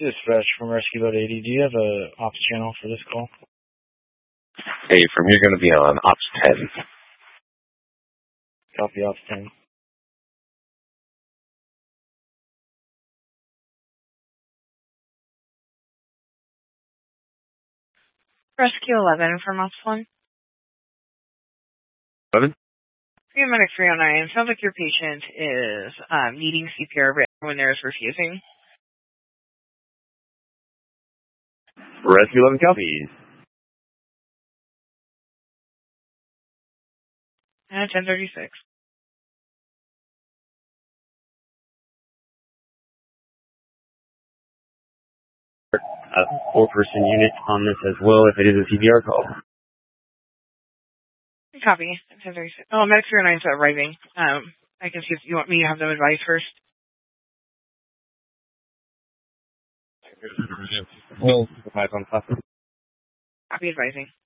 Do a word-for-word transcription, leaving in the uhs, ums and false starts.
Dispatch from Rescue Boat eighty. Do you have a ops channel for this call? Hey, from here going to be on Ops ten. Copy Ops ten. Rescue eleven from Ops one. eleven? Paramedic three oh nine. Sounds like your patient is um, needing C P R, but when there's refusing. Rescue eleven copies. Uh, ten thirty-six. A four-person unit on this as well if it is a C P R call. Copy. ten thirty-six. Oh, Medic three oh nine is arriving. Um, I can see if you want me to have them advise first. Well, five on top. Copy advising.